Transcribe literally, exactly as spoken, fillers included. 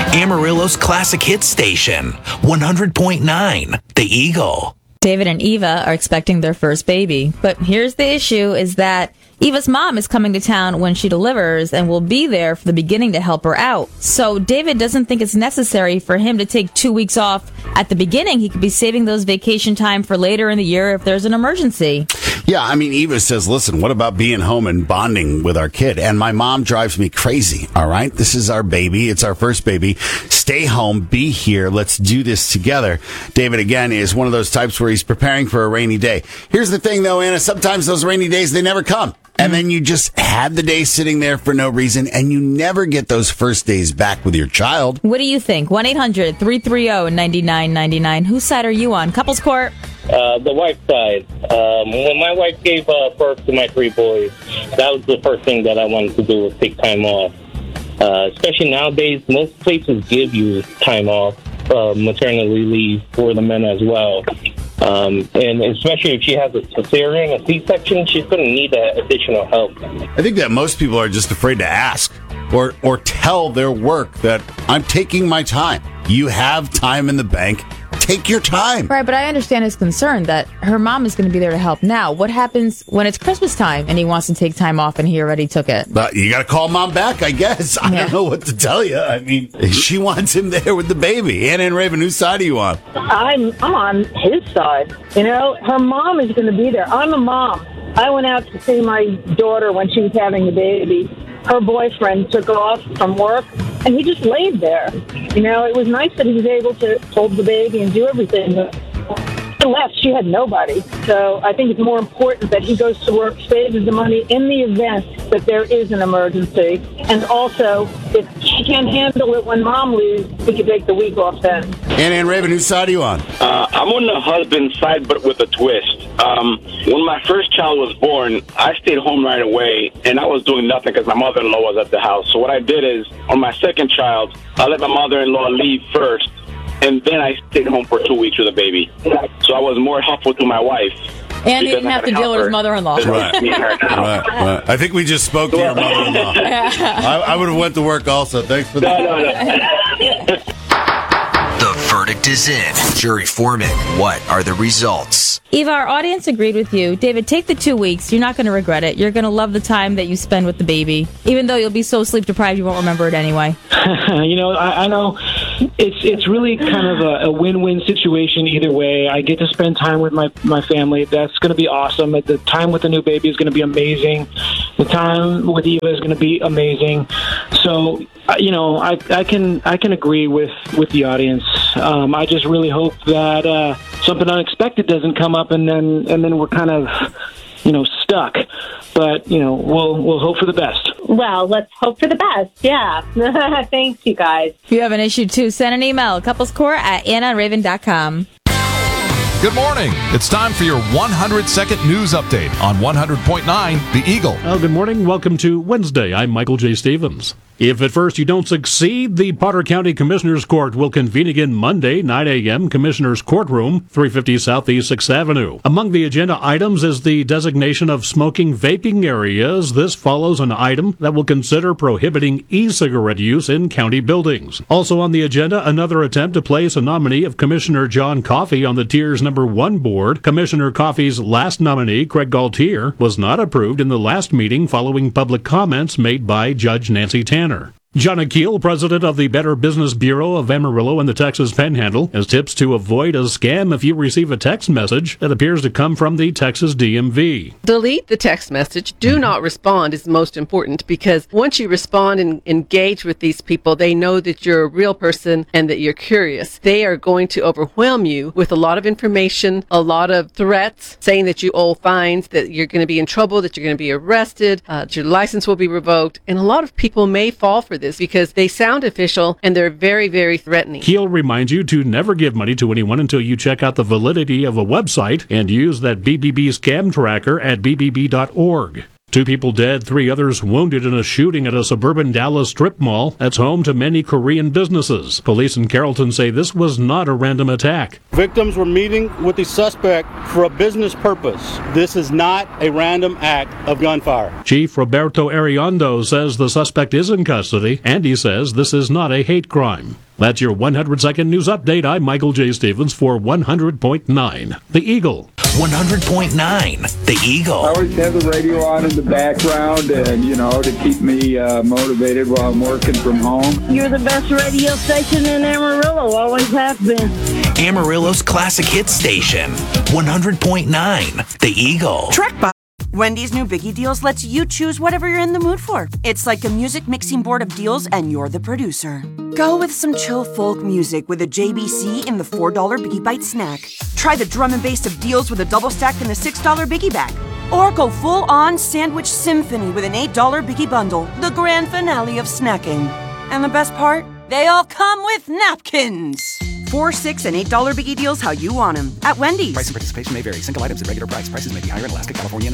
Amarillo's classic hit station, one hundred point nine, The Eagle. David and Eva are expecting their first baby, but here's the issue is that Eva's mom is coming to town when she delivers and will be there for the beginning to help her out. So David doesn't think it's necessary for him to take two weeks off at the beginning. He could be saving those vacation time for later in the year if there's an emergency. Yeah, I mean, Eva says, listen, what about being home and bonding with our kid? And my mom drives me crazy, all right? This is our baby. It's our first baby. Stay home, be here. Let's do this together. David, again, is one of those types where he's preparing for a rainy day. Here's the thing, though, Anna. Sometimes those rainy days, they never come. And then you just had the day sitting there for no reason, and you never get those first days back with your child. What do you think? one eight hundred three three zero nine nine nine nine. Whose side are you on? Couples Court? Uh, the wife's side. Um, when my wife gave uh, birth to my three boys, that was the first thing that I wanted to do was take time off. Uh, especially nowadays, most places give you time off, uh, maternity leave for the men as well. Um, and especially if she has a cesarean, a C-section, she's going to need that additional help. I think that most people are just afraid to ask or or tell their work that I'm taking my time. You have time in the bank. Take your time. Right, but I understand his concern that her mom is going to be there to help now. What happens when it's Christmas time and he wants to take time off and he already took it? But you got to call mom back, I guess. I Yeah. don't know what to tell you. I mean, she wants him there with the baby. Anna and Raven, whose side are you on? I'm I'm on his side. You know, her mom is going to be there. I'm a mom. I went out to see my daughter when she was having the baby. Her boyfriend took off from work, and he just laid there. You know, it was nice that he was able to hold the baby and do everything. But she left. She had nobody. So I think it's more important that he goes to work, saves the money in the event that there is an emergency. And also, if she can't handle it when mom leaves, he could take the week off then. Anna and Raven, whose side are you on? Uh, I'm on the husband's side, but with a twist. Um, when my first child was born, I stayed home right away, and I was doing nothing because my mother-in-law was at the house. So what I did is, on my second child, I let my mother-in-law leave first, and then I stayed home for two weeks with the baby. So I was more helpful to my wife. And he didn't have to deal with his mother-in-law. Right. right, right. I think we just spoke to your mother-in-law. I, I would have went to work also. Thanks for that. No, no, no. The verdict is in. Jury foreman, what are the results? Eva, our audience agreed with you. David, take the two weeks. You're not going to regret it. You're going to love the time that you spend with the baby. Even though you'll be so sleep deprived, you won't remember it anyway. you know, I, I know it's it's really kind of a, a win-win situation either way. I get to spend time with my, my family. That's going to be awesome. The time with the new baby is going to be amazing. The time with Eva is going to be amazing. So, you know, I, I can I can agree with, with the audience. Um, I just really hope that uh, something unexpected doesn't come up, and then and then we're kind of, you know, stuck. But you know, we'll we'll hope for the best. Well, let's hope for the best. Yeah. Thanks, you guys. If you have an issue too, send an email, couplescore at anna and raven dot com. Good morning. It's time for your one hundred second news update on one hundred point nine The Eagle. Well, good morning. Welcome to Wednesday. I'm Michael J. Stevens. If at first you don't succeed, the Potter County Commissioners Court will convene again Monday, nine a.m., Commissioners Courtroom, three fifty Southeast sixth Avenue. Among the agenda items is the designation of smoking vaping areas. This follows an item that will consider prohibiting e-cigarette use in county buildings. Also on the agenda, another attempt to place a nominee of Commissioner John Coffey on the Tiers Number one board. Commissioner Coffey's last nominee, Craig Galtier, was not approved in the last meeting following public comments made by Judge Nancy Tanner. John Akeel, president of the Better Business Bureau of Amarillo and the Texas Panhandle, has tips to avoid a scam if you receive a text message that appears to come from the Texas D M V. Delete the text message. Do not respond is most important, because once you respond and engage with these people, they know that you're a real person and that you're curious. They are going to overwhelm you with a lot of information, a lot of threats, saying that you owe fines, that you're going to be in trouble, that you're going to be arrested, uh, that your license will be revoked. And a lot of people may fall for this because they sound official and they're very, very threatening. Keel reminds you to never give money to anyone until you check out the validity of a website and use that B B B scam tracker at B B B dot org. Two people dead, three others wounded in a shooting at a suburban Dallas strip mall that's home to many Korean businesses. Police in Carrollton say this was not a random attack. Victims were meeting with the suspect for a business purpose. This is not a random act of gunfire. Chief Roberto Ariondo says the suspect is in custody, and he says this is not a hate crime. That's your one hundred second news update. I'm Michael J. Stevens for one hundred point nine The Eagle. one hundred point nine The Eagle. I always have the radio on in the background, and you know, to keep me uh, motivated while I'm working from home. You're the best radio station in Amarillo, always have been. Amarillo's classic hit station, one hundred point nine The Eagle. Trek by Wendy's new Biggie Deals lets you choose whatever you're in the mood for. It's like a music mixing board of deals, and you're the producer. Go with some chill folk music with a J B C in the four dollar Biggie Bite snack. Try the drum and bass of deals with a double stack in the six dollar Biggie Bag. Or go full-on sandwich symphony with an eight dollar Biggie Bundle, the grand finale of snacking. And the best part? They all come with napkins. Four, six, and eight dollar Biggie Deals how you want them at Wendy's. Price and participation may vary. Single items at regular price. Prices may be higher in Alaska, California,